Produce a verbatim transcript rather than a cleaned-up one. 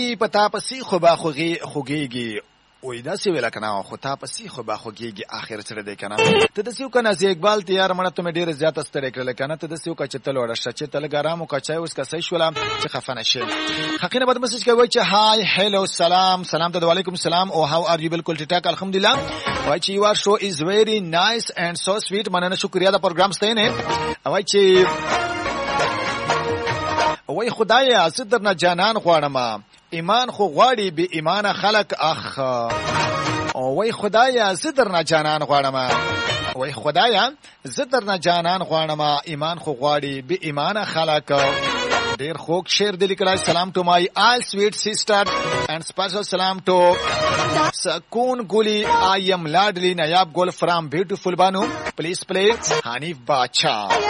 وای پتا پسې خو با خوږي خوږيږي وای دا سی ویل کنه خو تا پسې خو با خوږيږي اخر سره دی کنه ته د سیو کنه زی اقبال تیار مړه ته ډیر زیات ستړی کړل کنه ته د سیو کچتل وړه شچ تل ګرامو کچای اوس کسې شولم چې خفنه شي حقینه بعد میسج کوي چې هاي هلو سلام سلام ته وعلیکم السلام او هاو ار یو بالکل ټیک الحمدلله وای چې یو شو از ویری نایس اینڈ سو سویټ مننه شکریا دا پروګرام ستینه وای چې وای خدایا زه درنه جانان غواړم ایمان خو غواړي به ایمان خلق اخ وای خدایا زه درنه جانان غواړم وای خدایا زه درنه جانان غواړم ایمان خو غواړي به ایمان خلق ډیر خوږ شعر د لیکلای سلام ټو مای آل سویټ سیسټر اینڈ سپیشل سلام ټو سکون ګلی آی ایم لاډلی نایاب ګل فرام بیوټیفل بانو پلیز پلی حنیف باچا